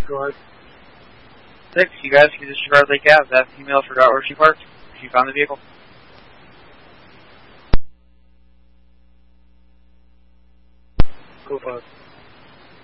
Go ahead. 6, you guys can disregard Lake Ave. That female forgot where she parked. She found the vehicle. Go 5.